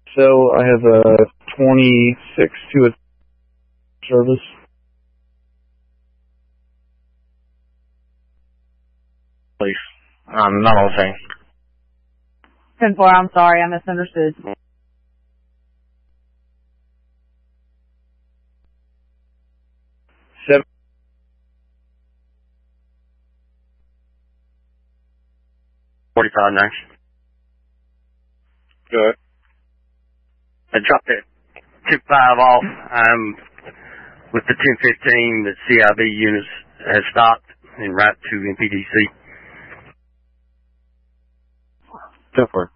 So I have a 26 to a service. Please. Not all the same. 10-4, I'm sorry, I misunderstood. Seven. 45 9. Good. I dropped it. Took 5 off. With the 1015, the CIB units has stopped en route to MPDC. 10-4.